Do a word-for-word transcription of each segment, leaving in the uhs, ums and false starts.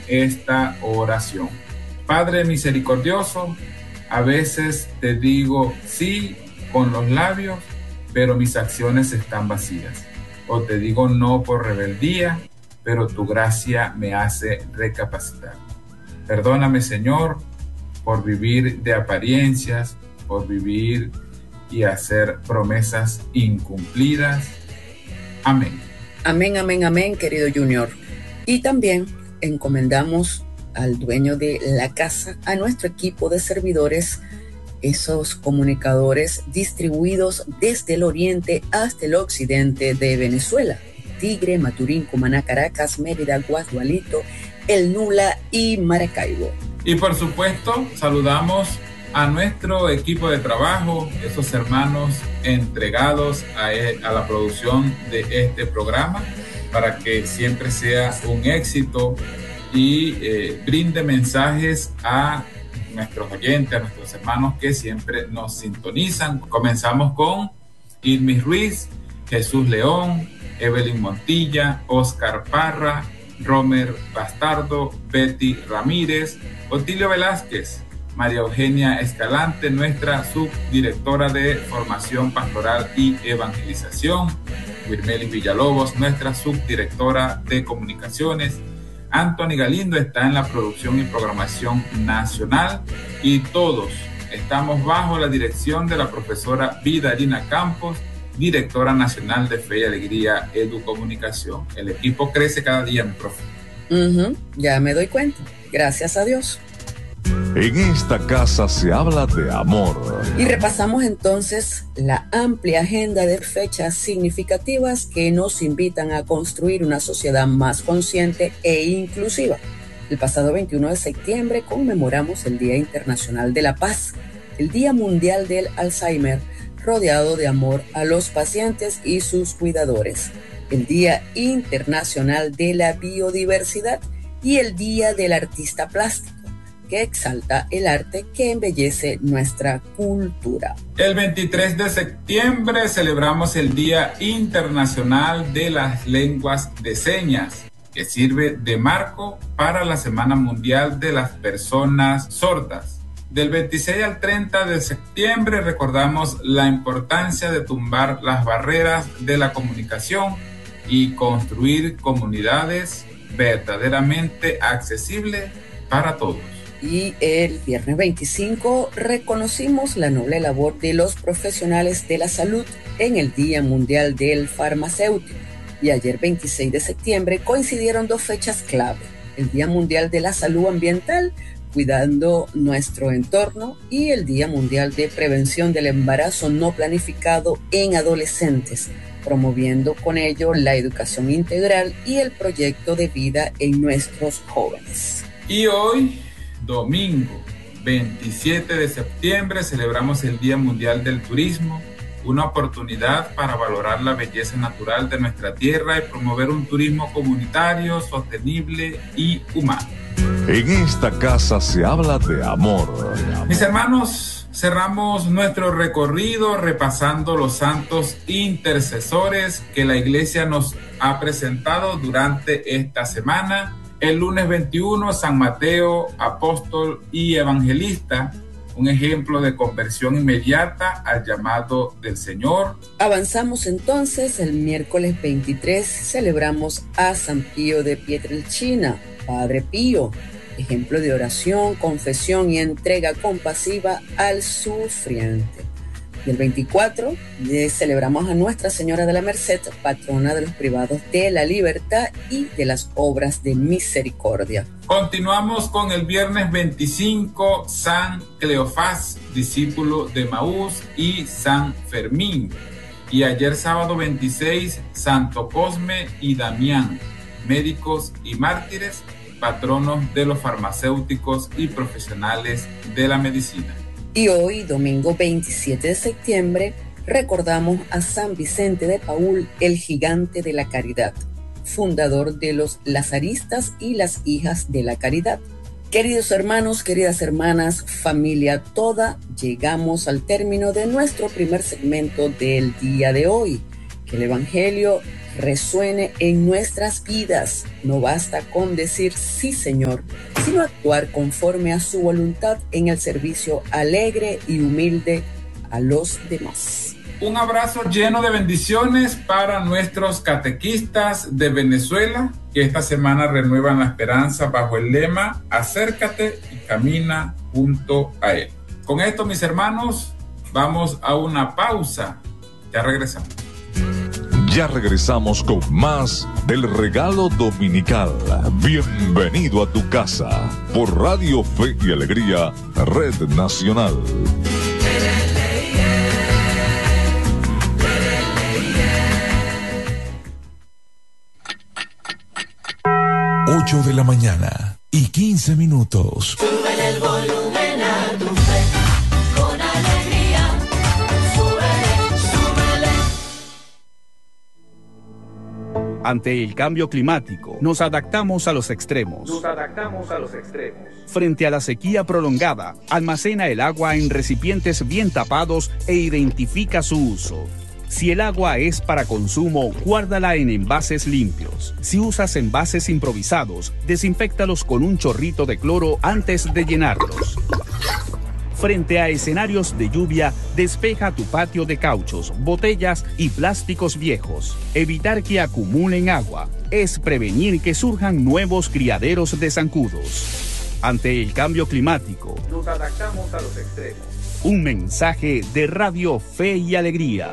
esta oración. Padre misericordioso, a veces te digo sí con los labios, pero mis acciones están vacías. O te digo no por rebeldía, pero tu gracia me hace recapacitar. Perdóname, Señor, por vivir de apariencias, por vivir y hacer promesas incumplidas. Amén. Amén, amén, amén, querido Junior. Y también encomendamos al dueño de la casa, a nuestro equipo de servidores, esos comunicadores distribuidos desde el oriente hasta el occidente de Venezuela: Tigre, Maturín, Cumaná, Caracas, Mérida, Guasdualito, El Nula y Maracaibo. Y por supuesto, saludamos a nuestro equipo de trabajo, esos hermanos entregados a, a la producción de este programa, para que siempre sea un éxito y eh, brinde mensajes a nuestros oyentes, a nuestros hermanos que siempre nos sintonizan. Comenzamos con Irmis Ruiz, Jesús León, Evelyn Montilla, Oscar Parra, Romer Bastardo, Betty Ramírez, Otilio Velázquez, María Eugenia Escalante, nuestra subdirectora de Formación Pastoral y Evangelización, Wirmelis Villalobos, nuestra subdirectora de Comunicaciones, Anthony Galindo está en la producción y programación nacional, y todos estamos bajo la dirección de la profesora Vidalina Campos, directora nacional de Fe y Alegría Educomunicación. El equipo crece cada día, mi profe. Uh-huh, ya me doy cuenta, gracias a Dios. En esta casa se habla de amor. Y repasamos entonces la amplia agenda de fechas significativas que nos invitan a construir una sociedad más consciente e inclusiva. El pasado veintiuno de septiembre conmemoramos el Día Internacional de la Paz, el Día Mundial del Alzheimer, rodeado de amor a los pacientes y sus cuidadores, el Día Internacional de la Biodiversidad y el Día del Artista Plástico, que exalta el arte que embellece nuestra cultura. El veintitrés de septiembre celebramos el Día Internacional de las Lenguas de Señas, que sirve de marco para la Semana Mundial de las Personas Sordas. Del veintiséis al treinta de septiembre recordamos la importancia de tumbar las barreras de la comunicación y construir comunidades verdaderamente accesibles para todos. Y el viernes veinticinco reconocimos la noble labor de los profesionales de la salud en el Día Mundial del Farmacéutico. Y ayer veintiséis de septiembre coincidieron dos fechas clave: el Día Mundial de la Salud Ambiental, cuidando nuestro entorno, y el Día Mundial de Prevención del Embarazo no planificado en adolescentes, promoviendo con ello la educación integral y el proyecto de vida en nuestros jóvenes. Y hoy, domingo veintisiete de septiembre, celebramos el Día Mundial del Turismo, una oportunidad para valorar la belleza natural de nuestra tierra y promover un turismo comunitario, sostenible y humano. En esta casa se habla de amor. Mis hermanos, cerramos nuestro recorrido repasando los santos intercesores que la Iglesia nos ha presentado durante esta semana. El lunes veintiuno, San Mateo, apóstol y evangelista, un ejemplo de conversión inmediata al llamado del Señor. Avanzamos entonces. El miércoles veintitrés celebramos a San Pío de Pietrelcina, Padre Pío, ejemplo de oración, confesión y entrega compasiva al sufriente. Y el veinticuatro eh, celebramos a Nuestra Señora de la Merced, patrona de los privados de la libertad y de las obras de misericordia. Continuamos con el viernes veinticinco, San Cleofás, discípulo de Maús, y San Fermín. Y ayer sábado veintiséis, Santo Cosme y Damián, médicos y mártires, patronos de los farmacéuticos y profesionales de la medicina. Y hoy, domingo veintisiete de septiembre, recordamos a San Vicente de Paúl, el gigante de la caridad, fundador de los Lazaristas y las Hijas de la Caridad. Queridos hermanos, queridas hermanas, familia toda, llegamos al término de nuestro primer segmento del día de hoy. que el Evangelio resuene en nuestras vidas. No basta con decir sí, Señor, sino actuar conforme a su voluntad en el servicio alegre y humilde a los demás. Un abrazo lleno de bendiciones para nuestros catequistas de Venezuela, que esta semana renuevan la esperanza bajo el lema Acércate y camina junto a Él. Con esto, mis hermanos, vamos a una pausa. Ya regresamos. Ya regresamos con más del regalo dominical. Bienvenido a tu casa por Radio Fe y Alegría, Red Nacional. ocho de la mañana y quince minutos. Súbele el volumen a tu fe, con alegría. Súbele, súbele. Ante el cambio climático, nos adaptamos a los extremos. Nos adaptamos a los extremos. Frente a la sequía prolongada, almacena el agua en recipientes bien tapados e identifica su uso. Si el agua es para consumo, guárdala en envases limpios. Si usas envases improvisados, desinféctalos con un chorrito de cloro antes de llenarlos. Frente a escenarios de lluvia, despeja tu patio de cauchos, botellas y plásticos viejos. Evitar que acumulen agua es prevenir que surjan nuevos criaderos de zancudos. Ante el cambio climático, nos adaptamos a los extremos. Un mensaje de Radio Fe y Alegría.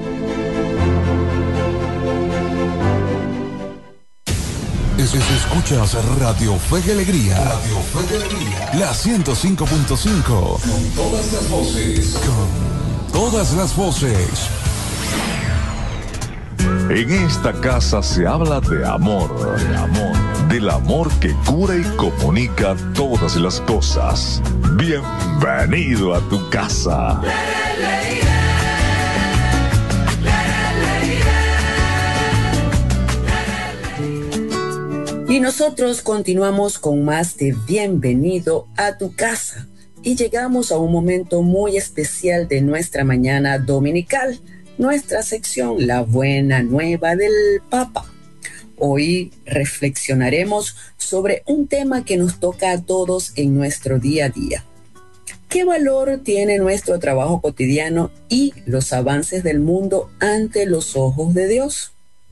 Es, es, escuchas Radio Fe y Alegría. Radio Fe y Alegría. La ciento cinco punto cinco. Con todas las voces. Con todas las voces. En esta casa se habla de amor, de amor, del amor que cura y comunica todas las cosas. Bienvenido a tu casa. Y nosotros continuamos con más de Bienvenido a tu casa. Y llegamos a un momento muy especial de nuestra mañana dominical. Nuestra sección La Buena Nueva del Papa. Hoy reflexionaremos sobre un tema que nos toca a todos en nuestro día a día. ¿Qué valor tiene nuestro trabajo cotidiano y los avances del mundo ante los ojos de Dios?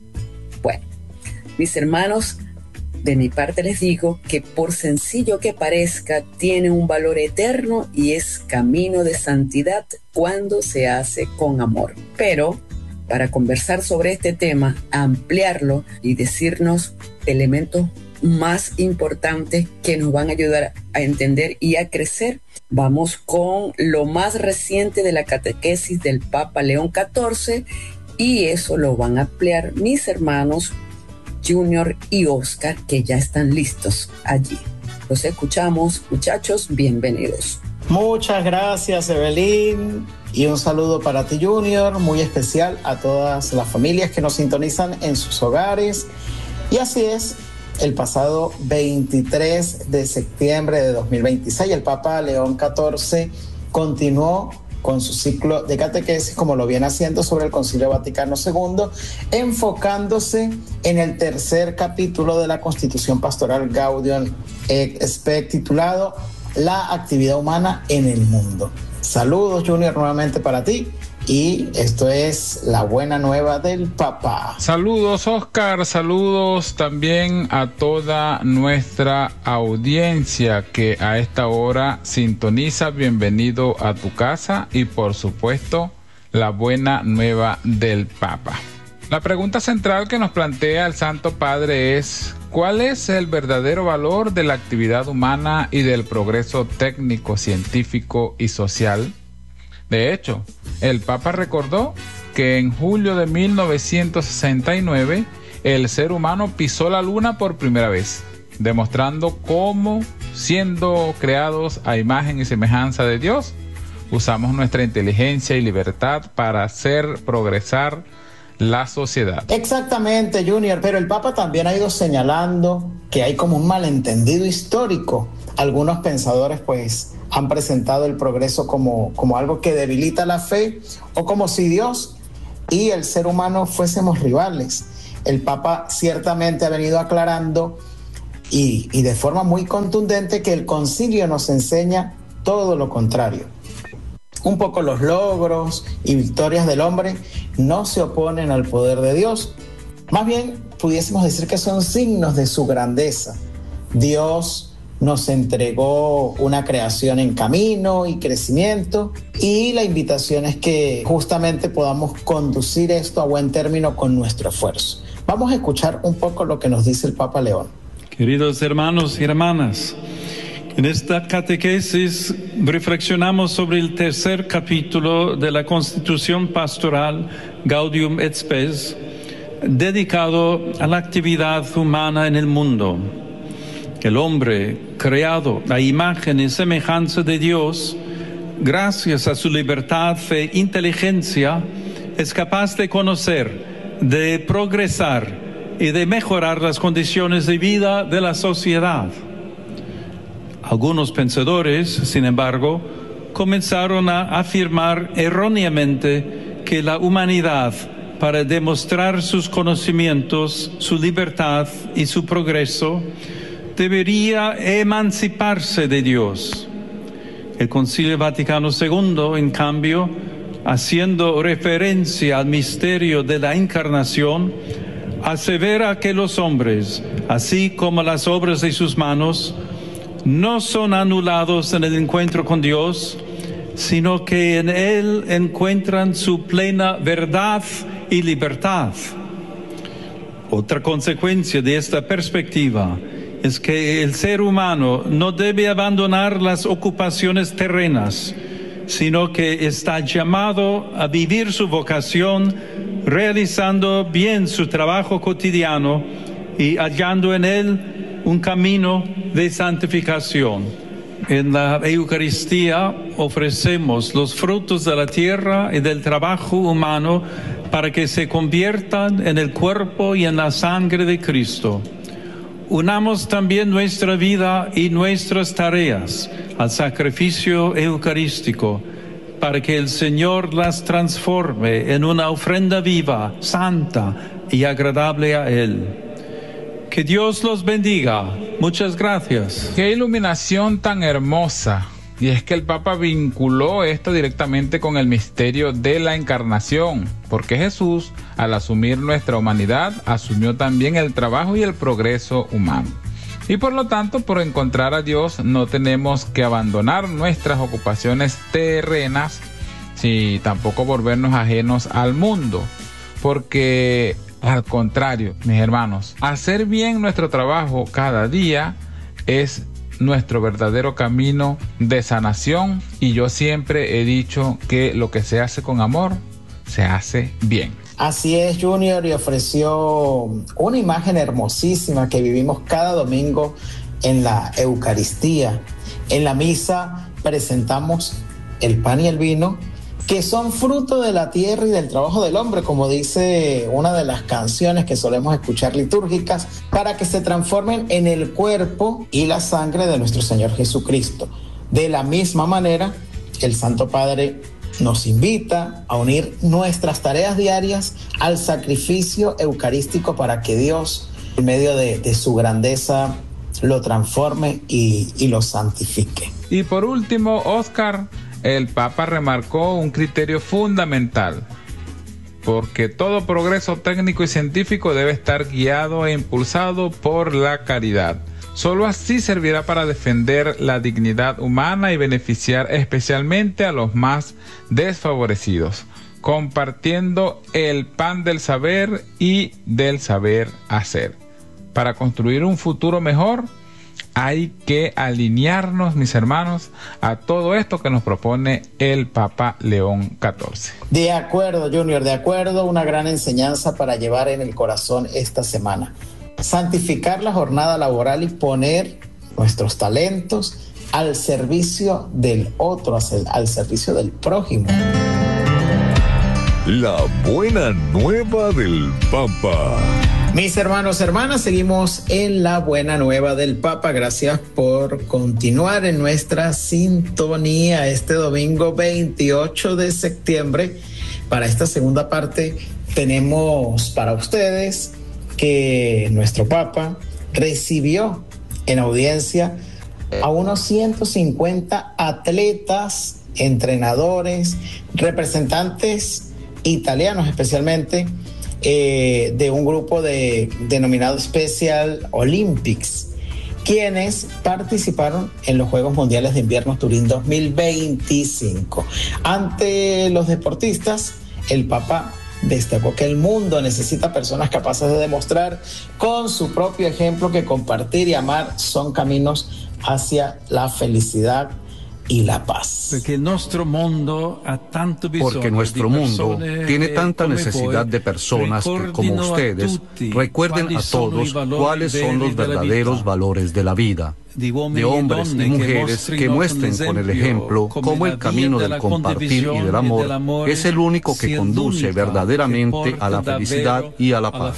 Bueno, mis hermanos, de mi parte les digo que por sencillo que parezca, tiene un valor eterno y es camino de santidad cuando se hace con amor. Pero para conversar sobre este tema, ampliarlo y decirnos elementos más importantes que nos van a ayudar a entender y a crecer, vamos con lo más reciente de la catequesis del Papa León catorce, y eso lo van a ampliar mis hermanos Junior y Oscar, que ya están listos allí. Los escuchamos, muchachos, bienvenidos. Muchas gracias, Evelyn, y un saludo para ti, Junior, muy especial a todas las familias que nos sintonizan en sus hogares. Y así es, el pasado veintitrés de septiembre de dos mil veintiséis, el Papa León catorce continuó con su ciclo de catequesis, como lo viene haciendo, sobre el Concilio Vaticano segundo, enfocándose en el tercer capítulo de la Constitución Pastoral Gaudium et Spes, titulado La actividad humana en el mundo. Saludos, Junior, nuevamente para ti. Y esto es la buena nueva del Papa. Saludos, Oscar, saludos también a toda nuestra audiencia que a esta hora sintoniza Bienvenido a tu casa y por supuesto la buena nueva del Papa. La pregunta central que nos plantea el Santo Padre es: ¿cuál es el verdadero valor de la actividad humana y del progreso técnico, científico y social? De hecho, el Papa recordó que en julio de mil novecientos sesenta y nueve el ser humano pisó la luna por primera vez, demostrando cómo, siendo creados a imagen y semejanza de Dios, usamos nuestra inteligencia y libertad para hacer progresar la sociedad. Exactamente, Junior, pero el Papa también ha ido señalando que hay como un malentendido histórico. Algunos pensadores pues han presentado el progreso como, como algo que debilita la fe, o como si Dios y el ser humano fuésemos rivales. El Papa ciertamente ha venido aclarando y, y de forma muy contundente que el concilio nos enseña todo lo contrario. Un poco los logros y victorias del hombre no se oponen al poder de Dios. Más bien, pudiésemos decir que son signos de su grandeza. Dios nos entregó una creación en camino y crecimiento, y la invitación es que justamente podamos conducir esto a buen término con nuestro esfuerzo. Vamos a escuchar un poco lo que nos dice el Papa León. Queridos hermanos y hermanas, en esta catequesis reflexionamos sobre el tercer capítulo de la Constitución Pastoral Gaudium et Spes, dedicado a la actividad humana en el mundo. El hombre, creado a imagen y semejanza de Dios, gracias a su libertad, fe e inteligencia, es capaz de conocer, de progresar y de mejorar las condiciones de vida de la sociedad. Algunos pensadores, sin embargo, comenzaron a afirmar erróneamente que la humanidad, para demostrar sus conocimientos, su libertad y su progreso, debería emanciparse de Dios. El Concilio Vaticano segundo, en cambio, haciendo referencia al misterio de la encarnación, asevera que los hombres, así como las obras de sus manos, no son anulados en el encuentro con Dios, sino que en Él encuentran su plena verdad y libertad. Otra consecuencia de esta perspectiva es que el ser humano no debe abandonar las ocupaciones terrenas, sino que está llamado a vivir su vocación realizando bien su trabajo cotidiano y hallando en él un camino de santificación. En la Eucaristía ofrecemos los frutos de la tierra y del trabajo humano para que se conviertan en el cuerpo y en la sangre de Cristo. Unamos también nuestra vida y nuestras tareas al sacrificio eucarístico para que el Señor las transforme en una ofrenda viva, santa y agradable a Él. Que Dios los bendiga. Muchas gracias. Qué iluminación tan hermosa. Y es que el Papa vinculó esto directamente con el misterio de la encarnación, porque Jesús, al asumir nuestra humanidad, asumió también el trabajo y el progreso humano. Y por lo tanto, por encontrar a Dios, no tenemos que abandonar nuestras ocupaciones terrenas, ni tampoco volvernos ajenos al mundo, porque al contrario, mis hermanos, hacer bien nuestro trabajo cada día es nuestro verdadero camino de sanación, y yo siempre he dicho que lo que se hace con amor se hace bien. Así es, Junior, y ofreció una imagen hermosísima que vivimos cada domingo en la Eucaristía. En la misa presentamos el pan y el vino, que son fruto de la tierra y del trabajo del hombre, como dice una de las canciones que solemos escuchar litúrgicas, para que se transformen en el cuerpo y la sangre de nuestro Señor Jesucristo. De la misma manera, el Santo Padre nos invita a unir nuestras tareas diarias al sacrificio eucarístico para que Dios, en medio de, de su grandeza, lo transforme y, y lo santifique. Y por último, Oscar, el Papa remarcó un criterio fundamental, porque todo progreso técnico y científico debe estar guiado e impulsado por la caridad. Solo así servirá para defender la dignidad humana y beneficiar especialmente a los más desfavorecidos, compartiendo el pan del saber y del saber hacer. Para construir un futuro mejor, hay que alinearnos, mis hermanos, a todo esto que nos propone el Papa León catorce. De acuerdo, Junior, de acuerdo. Una gran enseñanza para llevar en el corazón esta semana. Santificar la jornada laboral y poner nuestros talentos al servicio del otro, al servicio del prójimo. La buena nueva del Papa. Mis hermanos, hermanas, seguimos en la buena nueva del Papa. Gracias por continuar en nuestra sintonía este domingo veintiocho de septiembre para esta segunda parte tenemos para ustedes que nuestro Papa recibió en audiencia a unos ciento cincuenta atletas, entrenadores, representantes italianos especialmente, eh, de un grupo de, denominado Special Olympics, quienes participaron en los Juegos Mundiales de Invierno Turín dos mil veinticinco. Ante los deportistas, el Papa destacó que el mundo necesita personas capaces de demostrar con su propio ejemplo que compartir y amar son caminos hacia la felicidad y la paz. Porque nuestro mundo, ha tanto Porque nuestro mundo tiene tanta necesidad de personas que, como ustedes, recuerden a todos cuáles son los verdaderos valores de la vida, de hombres y mujeres que muestren con el ejemplo cómo el camino del compartir y del amor es el único que conduce verdaderamente a la felicidad y a la paz.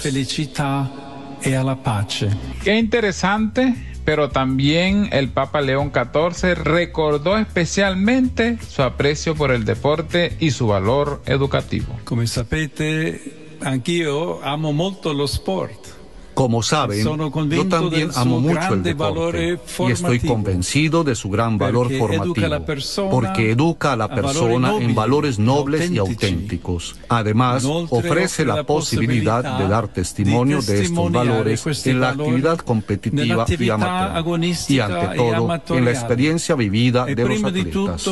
Qué interesante. Pero también el Papa León catorce recordó especialmente su aprecio por el deporte y su valor educativo. Como sapete, anch'io amo molto lo sport. Como saben, yo también amo mucho el deporte y estoy convencido de su gran valor formativo, porque educa a la persona en valores nobles y auténticos. Además, ofrece la posibilidad de dar testimonio de estos valores en la actividad competitiva y amateur, y ante todo, en la experiencia vivida de los atletas.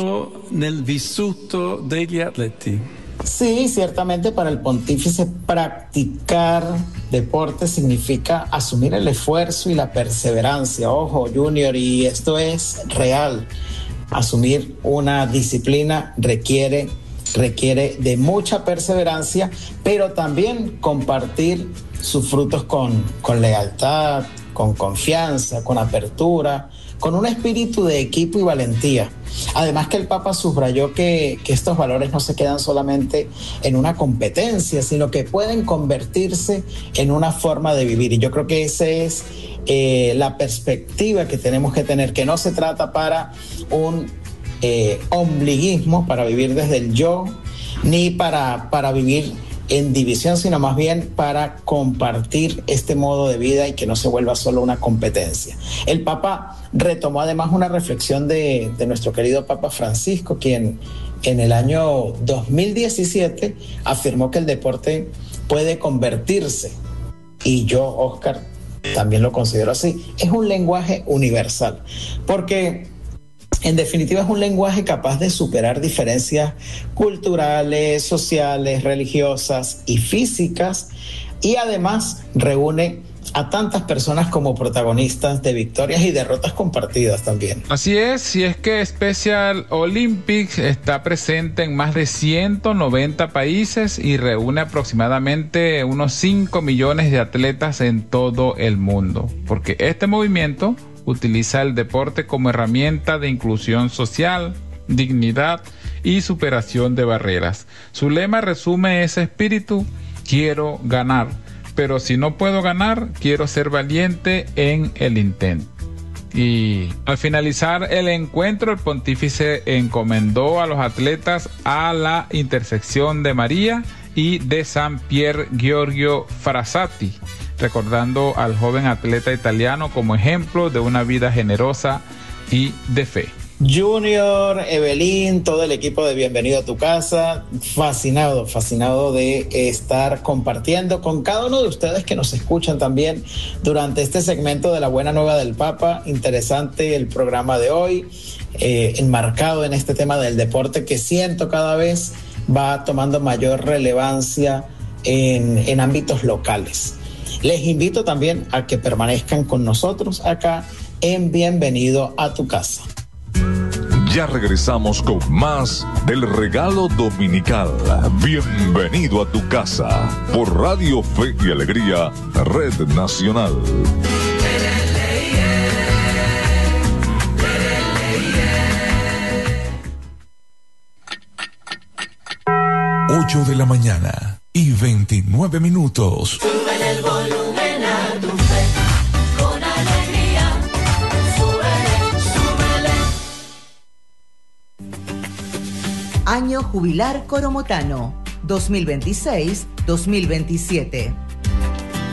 Sí, ciertamente para el pontífice practicar deporte significa asumir el esfuerzo y la perseverancia. Ojo, Junior, y esto es real. Asumir una disciplina requiere, requiere de mucha perseverancia, pero también compartir sus frutos con, con lealtad, con confianza, con apertura, con un espíritu de equipo y valentía. Además que el Papa subrayó que, que estos valores no se quedan solamente en una competencia, sino que pueden convertirse en una forma de vivir. Y yo creo que esa es eh, la perspectiva que tenemos que tener, que no se trata para un eh, ombliguismo, para vivir desde el yo, ni para, para vivir en división, sino más bien para compartir este modo de vida y que no se vuelva solo una competencia. El Papa retomó además una reflexión de, de nuestro querido Papa Francisco, quien en el año dos mil diecisiete afirmó que el deporte puede convertirse, y yo, Oscar, también lo considero así, es un lenguaje universal, porque en definitiva es un lenguaje capaz de superar diferencias culturales, sociales, religiosas y físicas, y además reúne a tantas personas como protagonistas de victorias y derrotas compartidas también. Así es, y es que Special Olympics está presente en más de ciento noventa países y reúne aproximadamente unos cinco millones de atletas en todo el mundo, porque este movimiento utiliza el deporte como herramienta de inclusión social, dignidad y superación de barreras. Su lema resume ese espíritu: quiero ganar, pero si no puedo ganar, quiero ser valiente en el intento. Y al finalizar el encuentro, el pontífice encomendó a los atletas a la intersección de María y de San Pier Giorgio Frassati, recordando al joven atleta italiano como ejemplo de una vida generosa y de fe. Junior, Evelyn, todo el equipo de Bienvenido a tu Casa, fascinado, fascinado de estar compartiendo con cada uno de ustedes que nos escuchan también durante este segmento de la Buena Nueva del Papa. Interesante el programa de hoy, eh, enmarcado en este tema del deporte que siento cada vez va tomando mayor relevancia en, en ámbitos locales. Les invito también a que permanezcan con nosotros acá en Bienvenido a tu Casa. Ya regresamos con más del regalo dominical. Bienvenido a tu casa por Radio Fe y Alegría, Red Nacional. ocho de la mañana y veintinueve minutos. Sube el volumen a tu fe, con alegría. Súbele, súbele. Año Jubilar Coromotano. dos mil veintiséis a dos mil veintisiete.